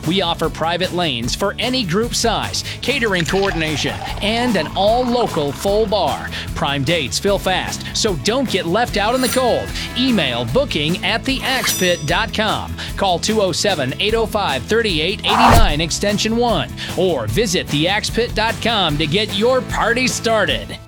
We offer private lanes for any group size, catering coordination, and an all-local full bar. Prime dates fill fast, so don't get left out in the cold. Email booking@theaxepit.com. Call 207-805-3889 extension 1 or visit theaxepit.com to get your party started.